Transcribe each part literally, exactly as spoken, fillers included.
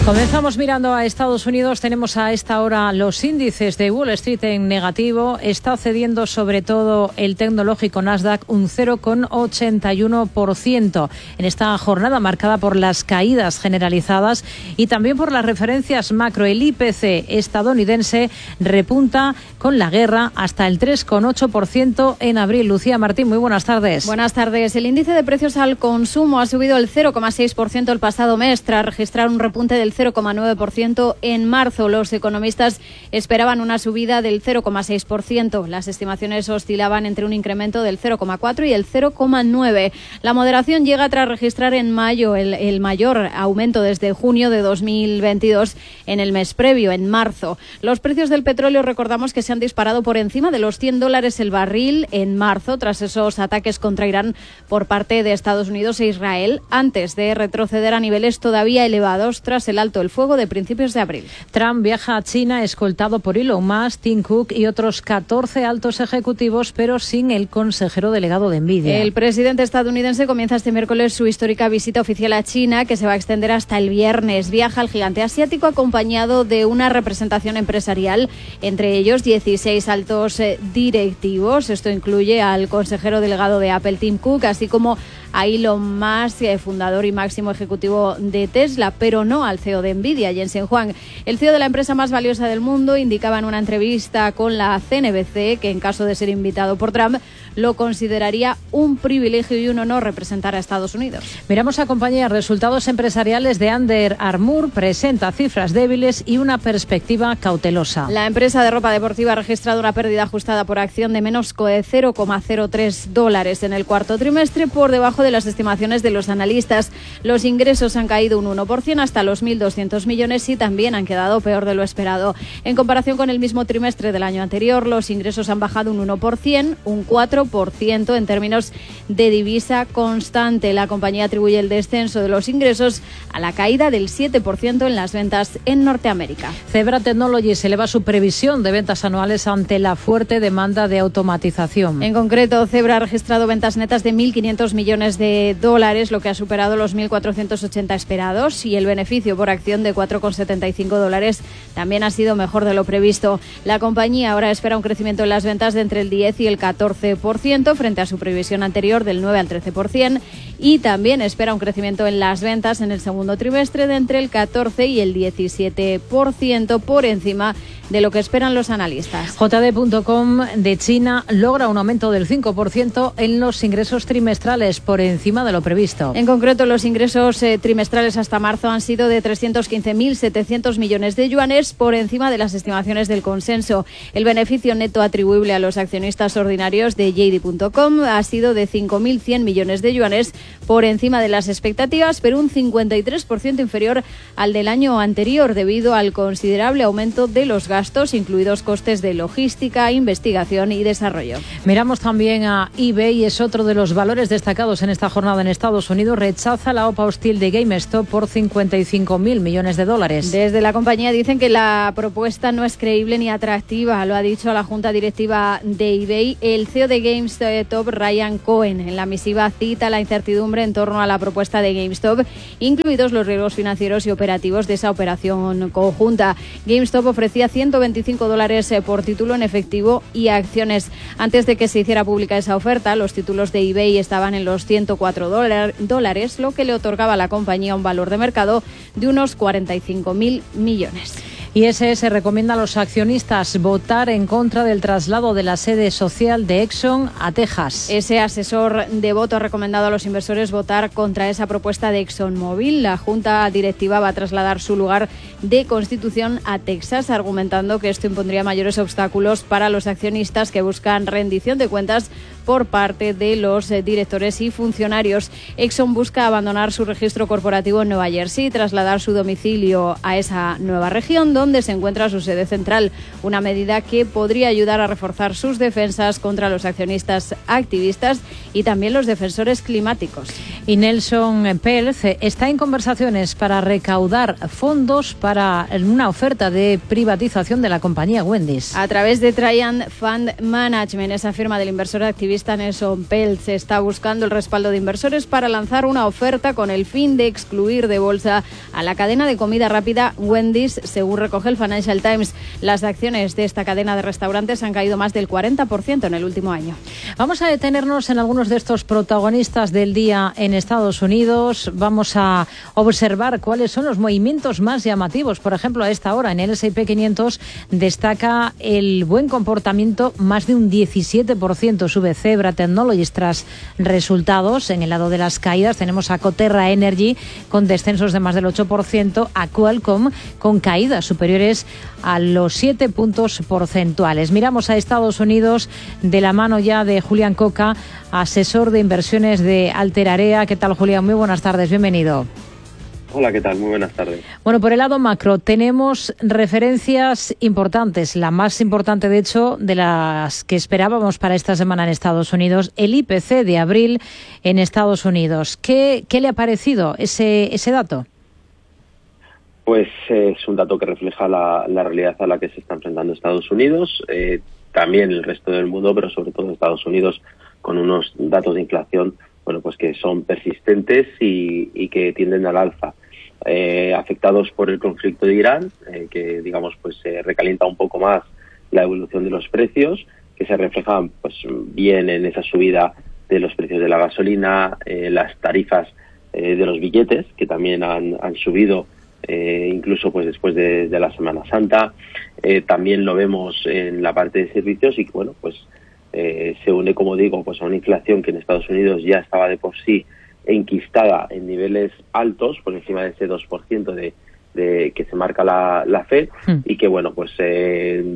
Comenzamos mirando a Estados Unidos. Tenemos a esta hora los índices de Wall Street en negativo. Está cediendo sobre todo el tecnológico Nasdaq un cero coma ochenta y uno por ciento en esta jornada marcada por las caídas generalizadas y también por las referencias macro. El I P C estadounidense repunta con la guerra hasta el tres coma ocho por ciento en abril. Lucía Martín, muy buenas tardes. Buenas tardes. El índice de precios al consumo ha subido el cero coma seis por ciento el pasado mes tras registrar un repunte del cero coma nueve por ciento en marzo. Los economistas esperaban una subida del cero coma seis por ciento. Las estimaciones oscilaban entre un incremento del cero coma cuatro por ciento y el cero coma nueve por ciento. La moderación llega tras registrar en mayo el, el mayor aumento desde junio de dos mil veintidós en el mes previo, en marzo. Los precios del petróleo, recordamos que se han disparado por encima de los cien dólares el barril en marzo tras esos ataques contra Irán por parte de Estados Unidos e Israel, antes de retroceder a niveles todavía elevados tras el alto el fuego de principios de abril. Trump viaja a China escoltado por Elon Musk, Tim Cook y otros catorce altos ejecutivos, pero sin el consejero delegado de Nvidia. El presidente estadounidense comienza este miércoles su histórica visita oficial a China, que se va a extender hasta el viernes. Viaja al gigante asiático acompañado de una representación empresarial, entre ellos dieciséis altos eh, directivos. Esto incluye al consejero delegado de Apple, Tim Cook, así como a Elon Musk, fundador y máximo ejecutivo de Tesla, pero no al C E O de Nvidia, Jensen Huang. El C E O de la empresa más valiosa del mundo indicaba en una entrevista con la C N B C que en caso de ser invitado por Trump lo consideraría un privilegio y un honor representar a Estados Unidos. Miramos a compañías. Resultados empresariales de Under Armour presenta cifras débiles y una perspectiva cautelosa. La empresa de ropa deportiva ha registrado una pérdida ajustada por acción de menos cero coma cero tres dólares en el cuarto trimestre, por debajo de las estimaciones de los analistas. Los ingresos han caído un uno por ciento hasta los mil doscientos millones y también han quedado peor de lo esperado. En comparación con el mismo trimestre del año anterior, los ingresos han bajado un uno por ciento, un cuatro por ciento en términos de divisa constante. La compañía atribuye el descenso de los ingresos a la caída del siete por ciento en las ventas en Norteamérica. Zebra Technologies eleva su previsión de ventas anuales ante la fuerte demanda de automatización. En concreto, Zebra ha registrado ventas netas de mil quinientos millones de dólares, lo que ha superado los mil cuatrocientos ochenta esperados, y el beneficio por acción de cuatro coma setenta y cinco dólares también ha sido mejor de lo previsto. La compañía ahora espera un crecimiento en las ventas de entre el diez y el catorce por ciento frente a su previsión anterior del nueve al trece por ciento, y también espera un crecimiento en las ventas en el segundo trimestre de entre el catorce y el diecisiete por ciento por encima de lo que esperan los analistas. J D punto com de China logra un aumento del cinco por ciento en los ingresos trimestrales, por encima de lo previsto. En concreto, los ingresos eh, trimestrales hasta marzo han sido de trescientos quince mil setecientos millones de yuanes, por encima de las estimaciones del consenso. El beneficio neto atribuible a los accionistas ordinarios de J D punto com ha sido de cinco mil cien millones de yuanes, por encima de las expectativas, pero un cincuenta y tres por ciento inferior al del año anterior, debido al considerable aumento de los gastos, incluidos costes de logística, investigación y desarrollo. Miramos también a eBay, es otro de los valores destacados en esta jornada en Estados Unidos. Rechaza la OPA hostil de GameStop por cincuenta y cinco mil millones de dólares. Desde la compañía dicen que la propuesta no es creíble ni atractiva, lo ha dicho a la junta directiva de eBay el C E O de GameStop, Ryan Cohen. En la misiva cita la incertidumbre en torno a la propuesta de GameStop, incluidos los riesgos financieros y operativos de esa operación conjunta. GameStop ofrecía ciento veinticinco dólares por título en efectivo y acciones. Antes de que se hiciera pública esa oferta, los títulos de eBay estaban en los ciento cuatro dólares, lo que le otorgaba a la compañía un valor de mercado de unos cuarenta y cinco mil millones. I S S recomienda a los accionistas votar en contra del traslado de la sede social de Exxon a Texas. Ese asesor de voto ha recomendado a los inversores votar contra esa propuesta de ExxonMobil. La junta directiva va a trasladar su lugar de constitución a Texas, argumentando que esto impondría mayores obstáculos para los accionistas que buscan rendición de cuentas por parte de los directores y funcionarios. Exxon busca abandonar su registro corporativo en Nueva Jersey y trasladar su domicilio a esa nueva región, donde se encuentra su sede central, una medida que podría ayudar a reforzar sus defensas contra los accionistas activistas y también los defensores climáticos. Y Nelson Peltz está en conversaciones para recaudar fondos para una oferta de privatización de la compañía Wendy's. A través de Trian Fund Management, esa firma del inversor activista activista Nelson Peltz está buscando el respaldo de inversores para lanzar una oferta con el fin de excluir de bolsa a la cadena de comida rápida Wendy's, según recoge el Financial Times. Las acciones de esta cadena de restaurantes han caído más del cuarenta por ciento en el último año. Vamos a detenernos en algunos de estos protagonistas del día en Estados Unidos. Vamos a observar cuáles son los movimientos más llamativos. Por ejemplo, a esta hora en el ese y pe quinientos destaca el buen comportamiento, más de un diecisiete por ciento sube Zebra Technologies tras resultados. En el lado de las caídas tenemos a Coterra Energy con descensos de más del ocho por ciento, a Qualcomm con caídas superiores a los siete puntos porcentuales. Miramos a Estados Unidos de la mano ya de Julián Coca, asesor de inversiones de Alterarea. ¿Qué tal, Julián? Muy buenas tardes, bienvenido. Hola, ¿qué tal? Muy buenas tardes. Bueno, por el lado macro tenemos referencias importantes, la más importante de hecho de las que esperábamos para esta semana en Estados Unidos, el I Pe Ce de abril en Estados Unidos. ¿Qué, qué le ha parecido ese, ese dato? Pues eh, es un dato que refleja la, la realidad a la que se está enfrentando Estados Unidos, eh, también el resto del mundo, pero sobre todo Estados Unidos, con unos datos de inflación, bueno, pues que son persistentes y, y que tienden al alza. Eh, afectados por el conflicto de Irán, eh, que digamos pues se eh, recalienta un poco más la evolución de los precios, que se reflejan pues bien en esa subida de los precios de la gasolina, eh, las tarifas eh, de los billetes, que también han, han subido eh, incluso pues después de, de la Semana Santa. Eh, también lo vemos en la parte de servicios y que bueno pues eh, se une, como digo, pues a una inflación que en Estados Unidos ya estaba de por sí enquistada en niveles altos, por encima de ese dos por ciento de, de que se marca la, la Fed, mm. y que bueno pues eh,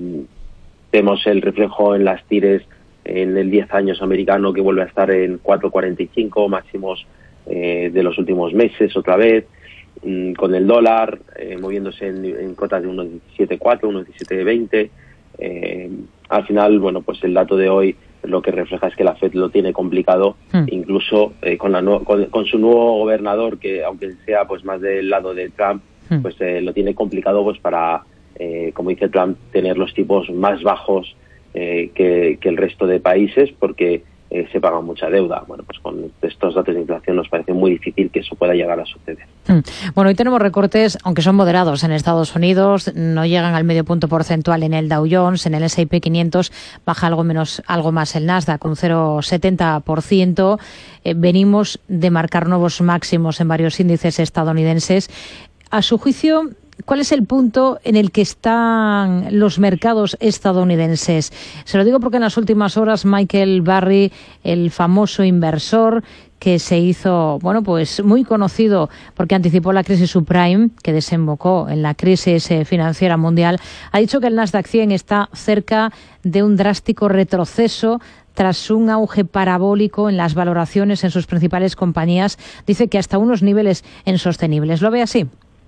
vemos el reflejo en las tires en el diez años americano, que vuelve a estar en cuatro cuarenta y cinco, máximos eh, de los últimos meses otra vez, mm, con el dólar eh, moviéndose en, en cotas de uno diecisiete cuatro, uno diecisiete veinte. Eh, al final, bueno, pues el dato de hoy lo que refleja es que la Fed lo tiene complicado, mm. incluso eh, con, la no, con, con su nuevo gobernador, que aunque sea pues más del lado de Trump, mm. pues eh, lo tiene complicado pues para, eh, como dice Trump, tener los tipos más bajos eh, que, que el resto de países, porque eh, se paga mucha deuda. Bueno, pues con estos datos de inflación nos parece muy difícil que eso pueda llegar a suceder. Mm. Bueno, hoy tenemos recortes, aunque son moderados en Estados Unidos, no llegan al medio punto porcentual en el Dow Jones, en el ese y pe quinientos baja algo menos, algo más el Nasdaq, un cero coma setenta por ciento. Eh, venimos de marcar nuevos máximos en varios índices estadounidenses. A su juicio, ¿cuál es el punto en el que están los mercados estadounidenses? Se lo digo porque en las últimas horas Michael Burry, el famoso inversor que se hizo, bueno, pues muy conocido porque anticipó la crisis subprime que desembocó en la crisis financiera mundial, ha dicho que el Nasdaq cien está cerca de un drástico retroceso tras un auge parabólico en las valoraciones en sus principales compañías. Dice que hasta unos niveles insostenibles. ¿Lo ve así?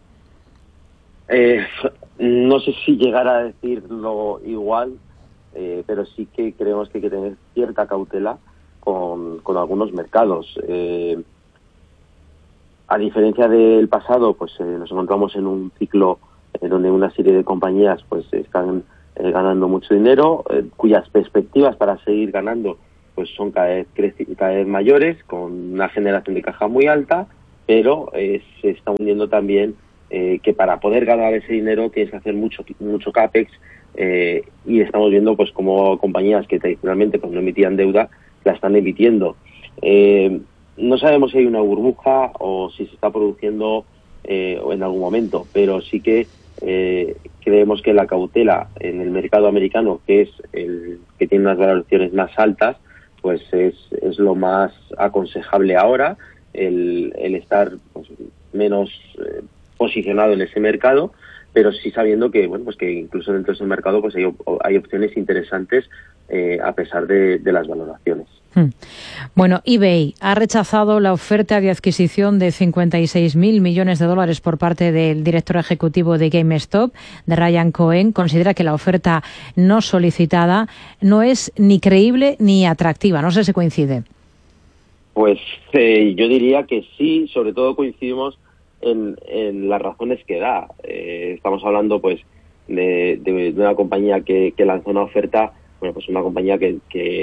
Eh, no sé si llegar a decirlo igual, eh, pero sí que creemos que hay que tener cierta cautela con, con algunos mercados. Eh, a diferencia del pasado, pues eh, nos encontramos en un ciclo eh, donde una serie de compañías pues están eh, ganando mucho dinero, eh, cuyas perspectivas para seguir ganando pues son cada vez, creci- cada vez mayores, con una generación de caja muy alta, pero eh, se está uniendo también Eh, que para poder ganar ese dinero tienes que hacer mucho mucho capex, eh, y estamos viendo pues como compañías que tradicionalmente pues no emitían deuda la están emitiendo. Eh, no sabemos si hay una burbuja o si se está produciendo eh, en algún momento, pero sí que eh, creemos que la cautela en el mercado americano, que es el que tiene unas valoraciones más altas, pues es, es lo más aconsejable ahora, el, el estar pues, menos eh, posicionado en ese mercado, pero sí sabiendo que bueno pues que incluso dentro de ese mercado pues hay, hay opciones interesantes eh, a pesar de, de las valoraciones. Hmm. Bueno, eBay ha rechazado la oferta de adquisición de cincuenta y seis mil millones de dólares por parte del director ejecutivo de GameStop, de Ryan Cohen. Considera que la oferta no solicitada no es ni creíble ni atractiva. No sé si coincide. Pues eh, yo diría que sí, sobre todo coincidimos En, en las razones que da. Eh, estamos hablando pues de, de, de una compañía que, que lanzó una oferta, bueno pues una compañía que, que,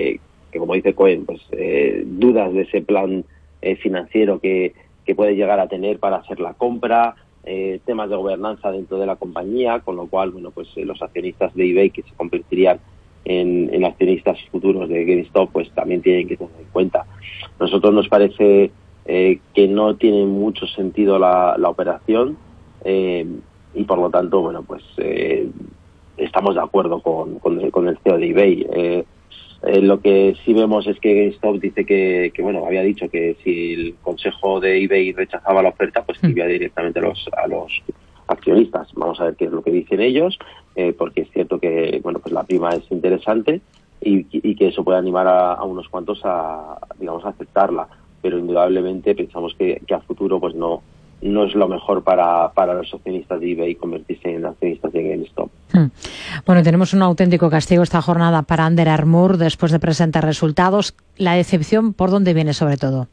que como dice Cohen, pues eh, dudas de ese plan eh, financiero que, que puede llegar a tener para hacer la compra, eh, temas de gobernanza dentro de la compañía, con lo cual, bueno, pues eh, los accionistas de eBay que se convertirían en, en accionistas futuros de GameStop, pues también tienen que tener en cuenta. Nosotros nos parece eh, que no tiene mucho sentido la, la operación eh, y por lo tanto, bueno, pues eh, estamos de acuerdo con, con, el, con el C E O de eBay. Eh, eh, lo que sí vemos es que GameStop dice que, que, bueno, había dicho que si el consejo de eBay rechazaba la oferta, pues que iba directamente a los, a los accionistas. Vamos a ver qué es lo que dicen ellos, eh, porque es cierto que, bueno, pues la prima es interesante y, y que eso puede animar a, a unos cuantos a, digamos, a aceptarla. Pero indudablemente pensamos que, que a futuro, pues no, no es lo mejor para, para los accionistas de eBay convertirse en accionistas de GameStop. Hmm. Bueno, tenemos un auténtico castigo esta jornada para Under Armour después de presentar resultados. ¿La decepción por dónde viene sobre todo?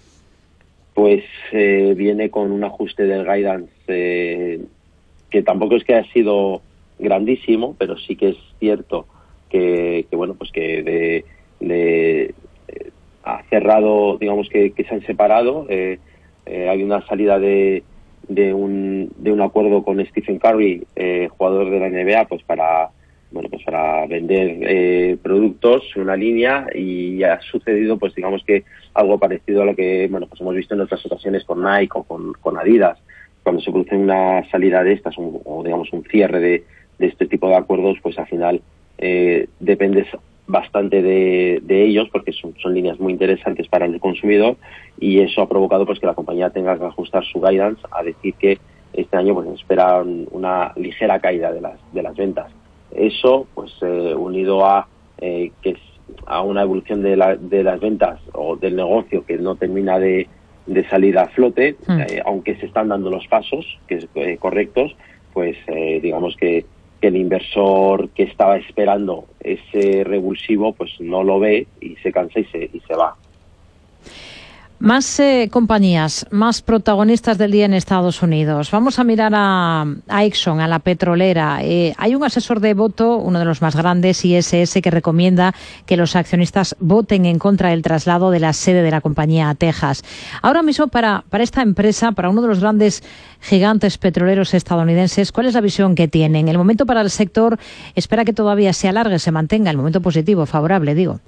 Pues eh, viene con un ajuste del guidance eh, que tampoco es que haya sido grandísimo, pero sí que es cierto que, que bueno, pues que de, de eh, ha cerrado, digamos que, que se han separado. Eh, eh, hay una salida de de un de un acuerdo con Stephen Curry, eh, jugador de la N B A, pues para bueno pues para vender eh, productos, una línea, y ha sucedido pues digamos que algo parecido a lo que bueno pues hemos visto en otras ocasiones con Nike o con, con Adidas, cuando se produce una salida de estas un, o digamos un cierre de, de este tipo de acuerdos, pues al final eh, dependes bastante de, de ellos, porque son, son líneas muy interesantes para el consumidor, y eso ha provocado pues que la compañía tenga que ajustar su guidance a decir que este año pues espera una ligera caída de las de las ventas. Eso pues eh, unido a eh, que a una evolución de, la, de las ventas o del negocio que no termina de, de salir a flote, mm. eh, aunque se están dando los pasos que es, eh, correctos, pues eh, digamos que que el inversor que estaba esperando ese revulsivo pues no lo ve y se cansa y se, y se va. Más eh, compañías, más protagonistas del día en Estados Unidos. Vamos a mirar a, a Exxon, a la petrolera. Eh, hay un asesor de voto, uno de los más grandes, I S S, que recomienda que los accionistas voten en contra del traslado de la sede de la compañía a Texas. Ahora mismo, para, para esta empresa, para uno de los grandes gigantes petroleros estadounidenses, ¿cuál es la visión que tienen? El momento para el sector espera que todavía se alargue, se mantenga el momento positivo, favorable, digo.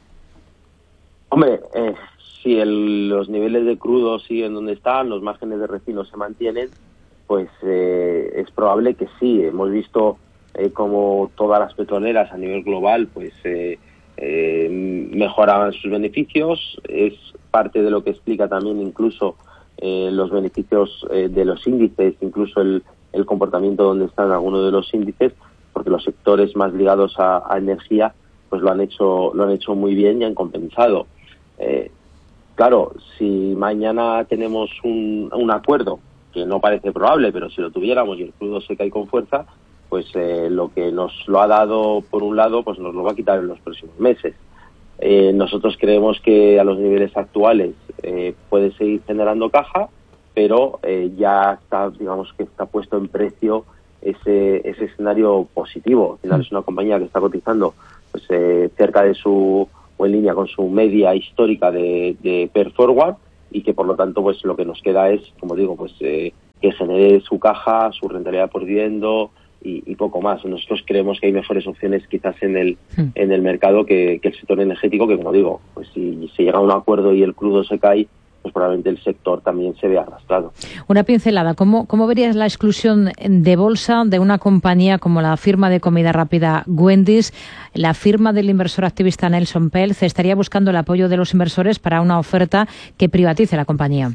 Hombre, eh... si el, los niveles de crudo siguen donde están, los márgenes de refino se mantienen, pues eh, es probable que sí. Hemos visto eh, como todas las petroleras a nivel global pues eh, eh, mejoraban sus beneficios. Es parte de lo que explica también incluso eh, los beneficios eh, de los índices, incluso el, el comportamiento donde están algunos de los índices, porque los sectores más ligados a, a energía pues lo han hecho lo han hecho muy bien y han compensado. Eh, Claro, si mañana tenemos un, un acuerdo, que no parece probable, pero si lo tuviéramos y el crudo se cae con fuerza, pues eh, lo que nos lo ha dado por un lado, pues nos lo va a quitar en los próximos meses. Eh, nosotros creemos que a los niveles actuales eh, puede seguir generando caja, pero eh, ya está, digamos que está puesto en precio ese, ese escenario positivo. Al final es una compañía que está cotizando pues eh, cerca de su o en línea con su media histórica de, de per forward, y que por lo tanto pues lo que nos queda es, como digo, pues eh, que genere su caja, su rentabilidad por dividendo y, y poco más. Nosotros creemos que hay mejores opciones quizás en el mm. en el mercado que, que el sector energético, que como digo, pues si se llega a un acuerdo y el crudo se cae, pues probablemente el sector también se vea arrastrado. Una pincelada, ¿cómo, cómo verías la exclusión de bolsa de una compañía como la firma de comida rápida Wendy's? La firma del inversor activista Nelson Peltz estaría buscando el apoyo de los inversores para una oferta que privatice la compañía.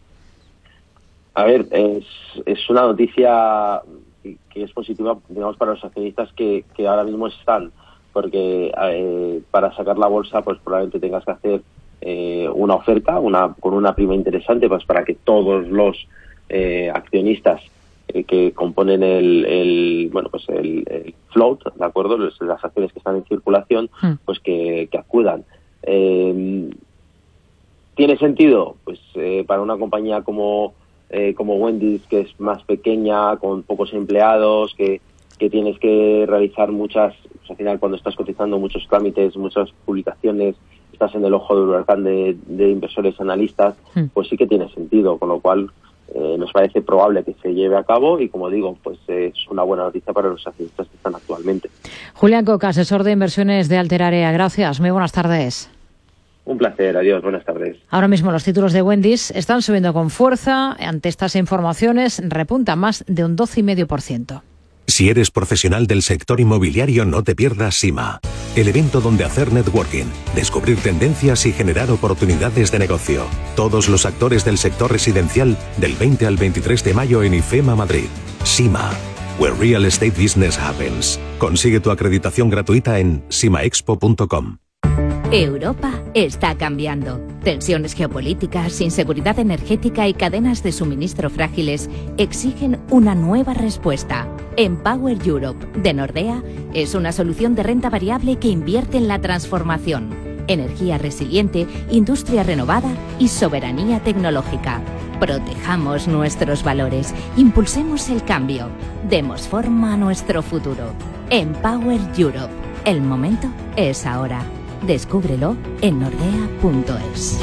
A ver, es, es una noticia que es positiva, digamos, para los accionistas que, que ahora mismo están, porque eh, para sacar la bolsa pues probablemente tengas que hacer Eh, una oferta una con una prima interesante pues para que todos los eh, accionistas eh, que componen el, el bueno pues el, el float, de acuerdo, las, las acciones que están en circulación, mm. pues que, que acudan. Eh, ¿Tiene sentido? Pues eh, para una compañía como eh, como Wendy's, que es más pequeña, con pocos empleados, que que tienes que realizar muchas, o al final cuando estás cotizando muchos trámites, muchas publicaciones, estás en el ojo del huracán de, de inversores analistas, mm. pues sí que tiene sentido, con lo cual eh, nos parece probable que se lleve a cabo y, como digo, pues eh, es una buena noticia para los accionistas que están actualmente. Julián Coca, asesor de inversiones de Alterarea. Gracias, muy buenas tardes. Un placer, adiós, buenas tardes. Ahora mismo los títulos de Wendy's están subiendo con fuerza. Ante estas informaciones repunta más de un doce coma cinco por ciento. Si eres profesional del sector inmobiliario, no te pierdas SIMA, el evento donde hacer networking, descubrir tendencias y generar oportunidades de negocio. Todos los actores del sector residencial del veinte al veintitrés de mayo en IFEMA Madrid. SIMA, where real estate business happens. Consigue tu acreditación gratuita en simaexpo punto com. Europa está cambiando. Tensiones geopolíticas, inseguridad energética y cadenas de suministro frágiles exigen una nueva respuesta. Empower Europe, de Nordea, es una solución de renta variable que invierte en la transformación, energía resiliente, industria renovada y soberanía tecnológica. Protejamos nuestros valores, impulsemos el cambio, demos forma a nuestro futuro. Empower Europe. El momento es ahora. Descúbrelo en nordea punto es.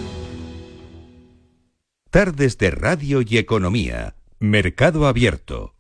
Tardes de Radio y Economía. Mercado Abierto.